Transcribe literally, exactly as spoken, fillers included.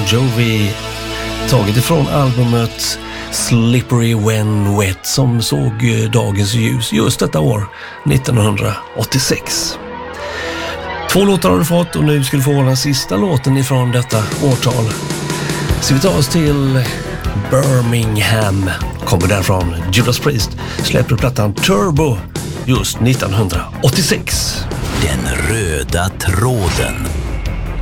Jovi, taget ifrån albumet Slippery When Wet som såg dagens ljus just detta år, nittonhundraåttiosex. Två låtar har du fått och nu ska du få den sista låten ifrån detta årtal. Så vi tar oss till Birmingham, kommer därifrån. Judas Priest släpper plattan Turbo just nittonhundraåttiosex. Den röda tråden.